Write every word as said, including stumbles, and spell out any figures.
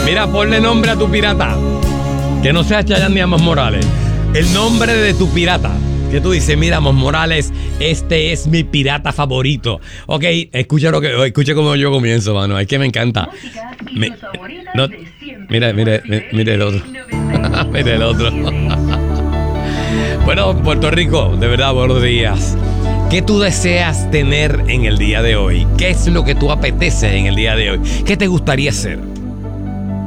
Mira, ponle nombre a tu pirata. Que no sea Chayanne ni Amos Morales. El nombre de tu pirata. Que tú dices, mira, Amos Morales, este es mi pirata favorito. Ok, escucha lo que, escucha cómo yo comienzo, mano. Es que me encanta. Me, no, mira, mira, mira el otro. Mira el otro. Bueno, Puerto Rico, de verdad, buenos días. ¿Qué tú deseas tener en el día de hoy? ¿Qué es lo que tú apeteces en el día de hoy? ¿Qué te gustaría hacer?